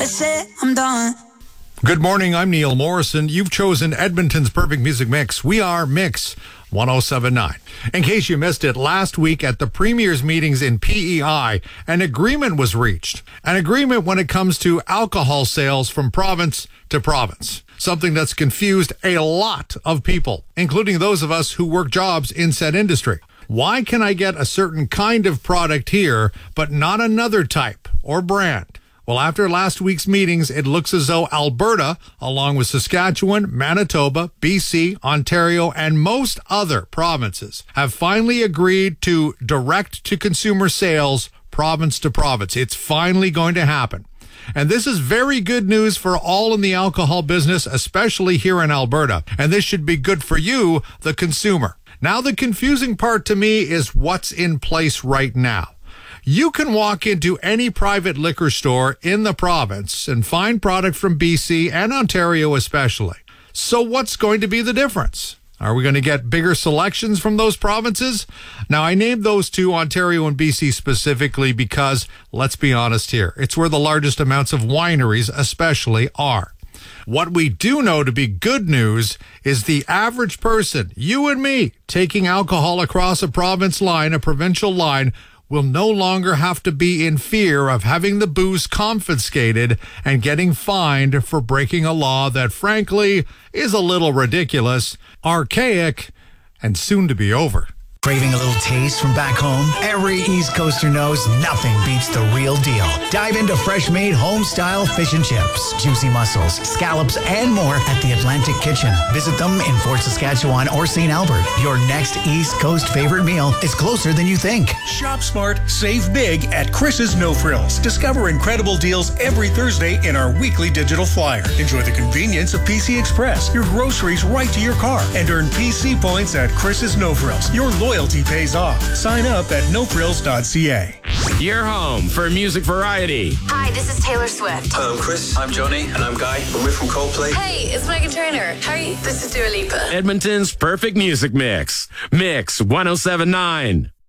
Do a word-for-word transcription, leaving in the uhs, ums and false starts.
That's it, I'm done. Good morning, I'm Neil Morrison. You've chosen Edmonton's Perfect Music Mix. We are Mix one oh seven point nine. In case you missed it, last week at the Premier's meetings in P E I, an agreement was reached. An agreement when it comes to alcohol sales from province to province. Something that's confused a lot of people, including those of us who work jobs in said industry. Why can I get a certain kind of product here, but not another type or brand? Well, after last week's meetings, it looks as though Alberta, along with Saskatchewan, Manitoba, B C, Ontario, and most other provinces, have finally agreed to direct-to-consumer sales province to province. It's finally going to happen. And this is very good news for all in the alcohol business, especially here in Alberta. And this should be good for you, the consumer. Now, the confusing part to me is what's in place right now. You can walk into any private liquor store in the province and find product from B C and Ontario especially. So what's going to be the difference? Are we going to get bigger selections from those provinces? Now, I named those two, Ontario and B C, specifically because, let's be honest here, it's where the largest amounts of wineries especially are. What we do know to be good news is the average person, you and me, taking alcohol across a province line, a provincial line, will no longer have to be in fear of having the booze confiscated and getting fined for breaking a law that, frankly, is a little ridiculous, archaic, and soon to be over. Craving a little taste from back home? Every East Coaster knows nothing beats the real deal. Dive into fresh-made home-style fish and chips, juicy mussels, scallops, and more at the Atlantic Kitchen. Visit them in Fort Saskatchewan or Saint Albert. Your next East Coast favorite meal is closer than you think. Shop smart, save big at Chris's No Frills. Discover incredible deals every Thursday in our weekly digital flyer. Enjoy the convenience of P C Express, your groceries right to your car, and earn P C points at Chris's No Frills. Your loyalty pays off. Sign up at no frills dot c a. You're home for music variety. Hi, this is Taylor Swift. Hi, I'm Chris. I'm Johnny. And I'm Guy. And we're from Coldplay. Hey, it's Meghan Trainor. How are you? This is Dua Lipa. Edmonton's Perfect Music Mix. Mix one oh seven point nine.